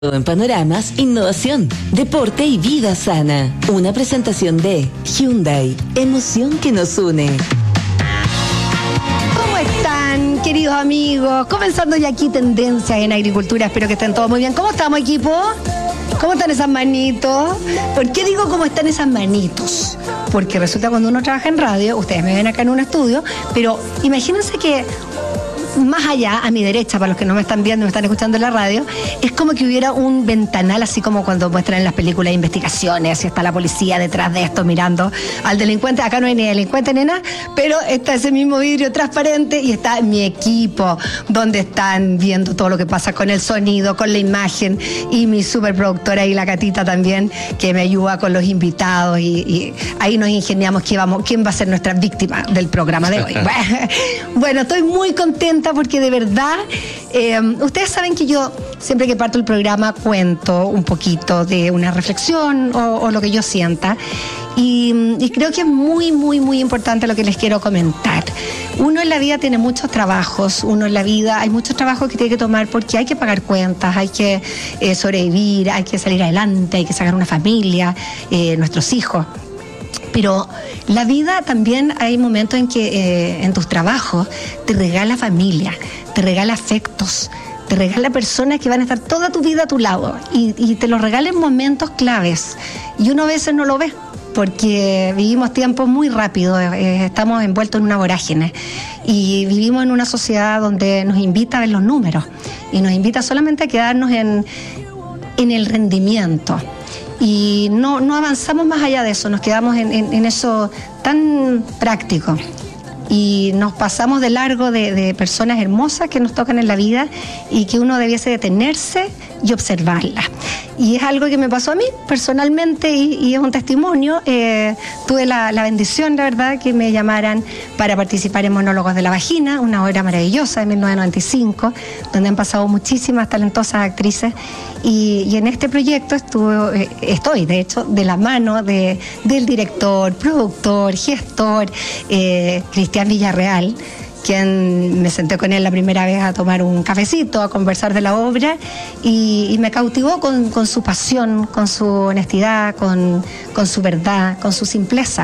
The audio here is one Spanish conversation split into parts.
En Panoramas, innovación, deporte y vida sana. Una presentación de Hyundai, emoción que nos une. ¿Cómo están, queridos amigos? Comenzando ya aquí Tendencias en Agricultura. Espero que estén todos muy bien. ¿Cómo estamos, equipo? ¿Cómo están esas manitos? ¿Por qué digo cómo están esas manitos? Porque resulta cuando uno trabaja en radio, ustedes me ven acá en un estudio, pero imagínense que más allá, a mi derecha, para los que no me están viendo, me están escuchando en la radio, es como que hubiera un ventanal, así como cuando muestran en las películas de investigaciones, y está la policía detrás de esto mirando al delincuente. Acá no hay ni delincuente ni nada, pero está ese mismo vidrio transparente y está mi equipo, donde están viendo todo lo que pasa con el sonido, con la imagen, y mi superproductora y la Catita también, que me ayuda con los invitados, y ahí nos ingeniamos quién va a ser nuestra víctima del programa de hoy. Bueno, estoy muy contenta porque de verdad, ustedes saben que yo siempre que parto el programa cuento un poquito de una reflexión o lo que yo sienta, y creo que es muy, muy, muy importante lo que les quiero comentar. Uno en la vida tiene muchos trabajos, hay muchos trabajos que tiene que tomar porque hay que pagar cuentas, hay que sobrevivir, hay que salir adelante, hay que sacar una familia, nuestros hijos. Pero la vida también hay momentos en que en tus trabajos te regala familia, te regala afectos, te regala personas que van a estar toda tu vida a tu lado y te lo regala en momentos claves. Y uno a veces no lo ve porque vivimos tiempos muy rápidos, estamos envueltos en una vorágine y vivimos en una sociedad donde nos invita a ver los números y nos invita solamente a quedarnos en el rendimiento. Y no avanzamos más allá de eso, nos quedamos en eso tan práctico. Y nos pasamos de largo de personas hermosas que nos tocan en la vida y que uno debiese detenerse y observarlas. Y es algo que me pasó a mí personalmente y es un testimonio. Tuve la bendición, la verdad, que me llamaran para participar en Monólogos de la Vagina, una obra maravillosa de 1995, donde han pasado muchísimas talentosas actrices. Y en este proyecto estoy, de hecho, de la mano del director, productor, gestor, Cristian Villarreal, quien me senté con él la primera vez a tomar un cafecito, a conversar de la obra, y me cautivó con su pasión, con su honestidad, con su verdad, con su simpleza.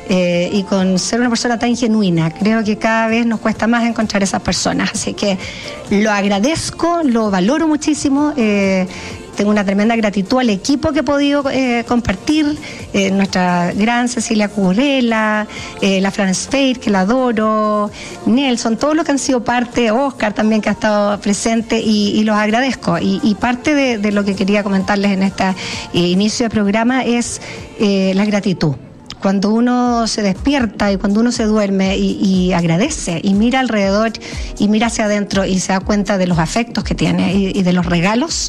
Y con ser una persona tan genuina. Creo que cada vez nos cuesta más encontrar esas personas, así que lo agradezco, lo valoro muchísimo. Tengo una tremenda gratitud al equipo que he podido compartir, nuestra gran Cecilia Curela, la Fran Speir, que la adoro, Nelson, todos los que han sido parte, Oscar también, que ha estado presente, y los agradezco. Y parte de lo que quería comentarles en este inicio de programa es la gratitud. Cuando uno se despierta y cuando uno se duerme y agradece y mira alrededor y mira hacia adentro y se da cuenta de los afectos que tiene y de los regalos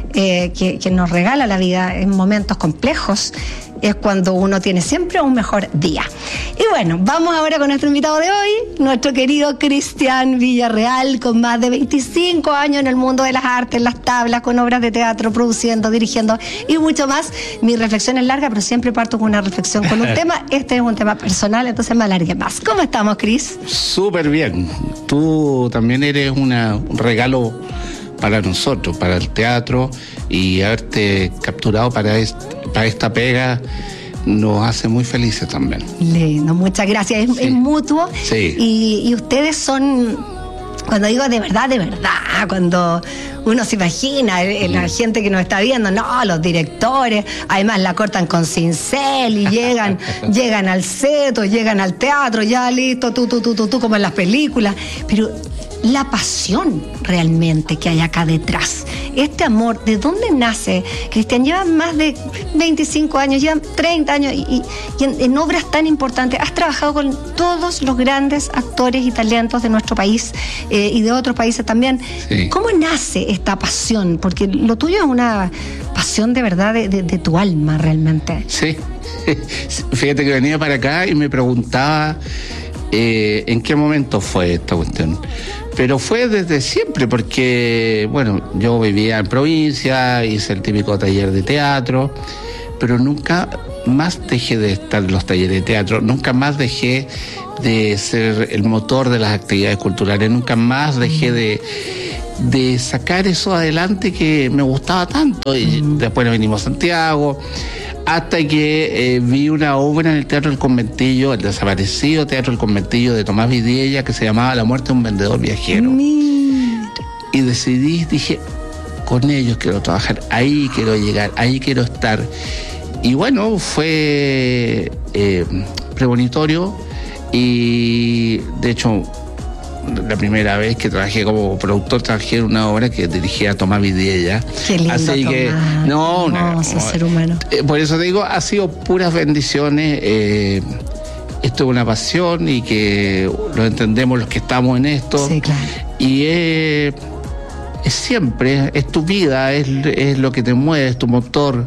que nos regala la vida en momentos complejos, es cuando uno tiene siempre un mejor día. Y bueno, vamos ahora con nuestro invitado de hoy, nuestro querido Cristian Villarreal, con más de 25 años en el mundo de las artes, las tablas, con obras de teatro, produciendo, dirigiendo y mucho más. Mi reflexión es larga, pero siempre parto con una reflexión, con un tema. Este es un tema personal, entonces me alargué más. ¿Cómo estamos, Cris? Súper bien. Tú también eres un regalo para nosotros, para el teatro, y haberte capturado para esta pega nos hace muy felices también. Lindo, muchas gracias. Es mutuo. Sí. Y ustedes son, cuando digo de verdad, cuando uno se imagina, la gente que nos está viendo, no, los directores, además la cortan con cincel y llegan al set o llegan al teatro, ya listo, tú, como en las películas, pero la pasión realmente que hay acá detrás, este amor, ¿de dónde nace? Cristian, llevan más de 25 años, llevan 30 años y en obras tan importantes. Has trabajado con todos los grandes actores y talentos de nuestro país y de otros países también. Sí. ¿Cómo nace esta pasión? Porque lo tuyo es una pasión de verdad de tu alma realmente. Sí, fíjate que venía para acá y me preguntaba en qué momento fue esta cuestión. Pero fue desde siempre, porque, bueno, yo vivía en provincia, hice el típico taller de teatro, pero nunca más dejé de estar en los talleres de teatro, nunca más dejé de ser el motor de las actividades culturales, nunca más dejé de de sacar eso adelante que me gustaba tanto. Y después nos vinimos a Santiago, hasta que vi una obra en el Teatro del Conventillo, el desaparecido Teatro del Conventillo de Tomás Vidiella, que se llamaba La muerte de un vendedor viajero. Y dije, con ellos quiero trabajar, ahí quiero llegar, ahí quiero estar. Y bueno, fue premonitorio, y de hecho la primera vez que trabajé como productor, trabajé en una obra que dirigía Tomás Vidiella. Qué lindo, así Tomás. que no, ser humano. Por eso te digo, ha sido puras bendiciones. Esto es una pasión y que lo entendemos los que estamos en esto. Sí, claro. Y es siempre, es tu vida, es lo que te mueve, es tu motor.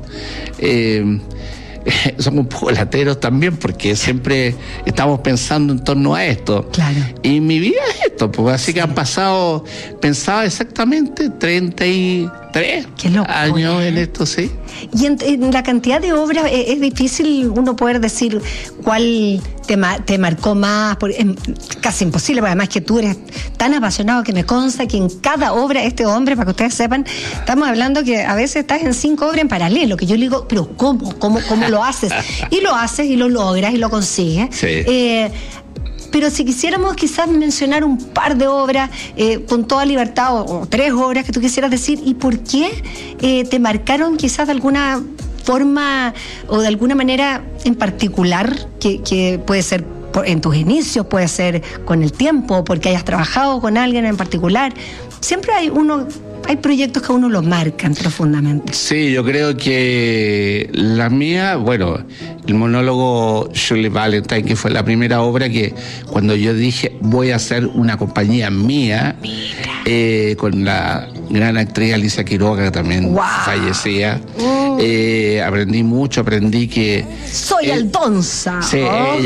Somos un poco lateros también, porque siempre estamos pensando en torno a esto. Claro. Y mi vida es esto, pues así que han pasado, pensaba exactamente 33 años en esto, sí. Y en la cantidad de obras es difícil uno poder decir cuál te marcó más, es casi imposible, porque además que tú eres tan apasionado que me consta que en cada obra, este hombre, para que ustedes sepan, estamos hablando que a veces estás en 5 obras en paralelo, que yo le digo, pero ¿cómo lo haces? Y lo haces y lo logras y lo consigues. Sí. Pero si quisiéramos quizás mencionar un par de obras con toda libertad, o 3 obras que tú quisieras decir, ¿y por qué te marcaron quizás de alguna forma o de alguna manera en particular, que puede ser en tus inicios, puede ser con el tiempo, porque hayas trabajado con alguien en particular? Siempre hay proyectos que a uno lo marcan profundamente. Sí, yo creo que la mía, bueno, el monólogo Shirley Valentine, que fue la primera obra que cuando yo dije voy a hacer una compañía mía, con la gran actriz Alicia Quiroga, que también fallecía. Aprendí mucho, aprendí que... Soy Aldonza. Sí,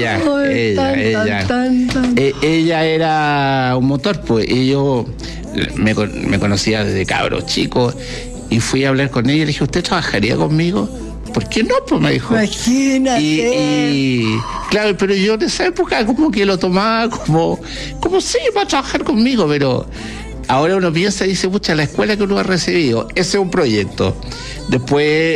ella era un motor, pues, y yo me conocía desde cabro chico, y fui a hablar con ella y le dije, ¿usted trabajaría conmigo? ¿Por qué no? Pues me dijo. Imagínate. Y claro, pero yo en esa época como que lo tomaba como sí, va a trabajar conmigo, pero ahora uno piensa y dice, pucha, la escuela que uno ha recibido, ese es un proyecto. Después,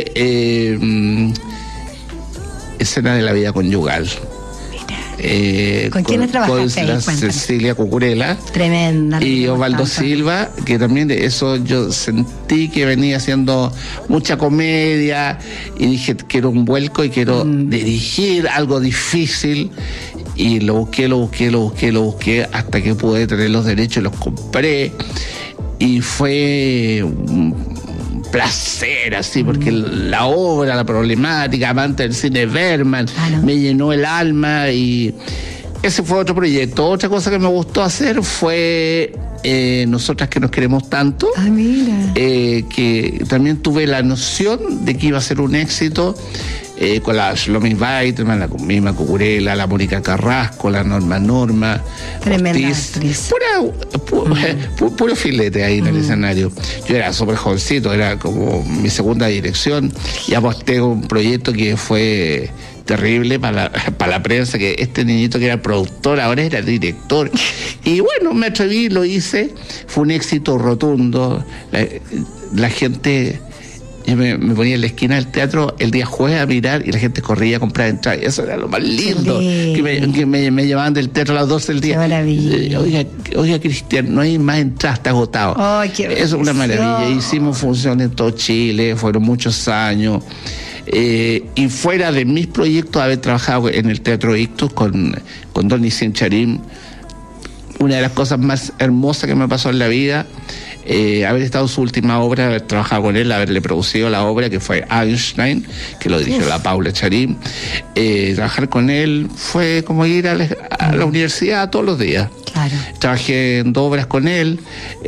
escena de la vida conyugal. ¿Con quiénes trabajaste ahí? Con Cecilia Cucurella. Tremenda. Y Osvaldo Silva, que también de eso yo sentí que venía haciendo mucha comedia, y dije, quiero un vuelco y quiero dirigir algo difícil. Y lo busqué hasta que pude tener los derechos y los compré. Y fue un placer, así, porque la obra, la problemática, amante del cine Bergman, me llenó el alma, y ese fue otro proyecto. Otra cosa que me gustó hacer fue Nosotras que nos queremos tanto, que también tuve la noción de que iba a ser un éxito, con la Shlomi Weitman, la misma Cucurella, la Mónica Carrasco, la Norma tremenda Ortiz, actriz. puro filete ahí en el escenario. Yo era súper jovencito, era como mi segunda dirección, y aposté un proyecto que fue terrible para la prensa, que este niñito que era productor ahora era director. Y bueno, me atreví, lo hice, fue un éxito rotundo. La gente... Yo me ponía en la esquina del teatro el día jueves a mirar, y la gente corría a comprar entradas. Eso era lo más lindo. Que me llevaban del teatro a las 12 del día. Qué maravilla. Oiga, Cristian, no hay más entradas, está agotado. Ay, qué eso es una maravilla. Hicimos funciones en todo Chile, fueron muchos años. Y fuera de mis proyectos, haber trabajado en el Teatro Ictus con Don Nicien Charim, una de las cosas más hermosas que me pasó en la vida, haber estado en su última obra, haber trabajado con él, haberle producido la obra que fue Einstein, que lo dirigió la Paula Charim. Trabajar con él fue como ir a la universidad todos los días. Claro. Trabajé en 2 obras con él,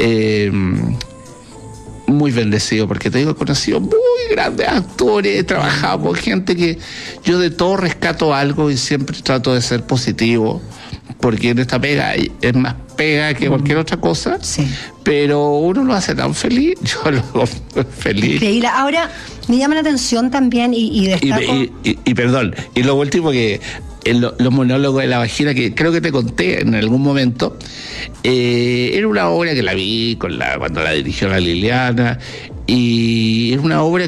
muy bendecido, porque te digo, he conocido muy grandes actores, he trabajado con gente que yo de todo rescato algo, y siempre trato de ser positivo, porque en esta pega es más pega que cualquier otra cosa, pero uno lo hace tan feliz, yo lo hago feliz. Increíble. Ahora, me llama la atención también, y destaco... Y perdón, y lo último que los monólogos de la vagina, que creo que te conté en algún momento. Era una obra que la vi cuando la dirigió la Liliana, y era una obra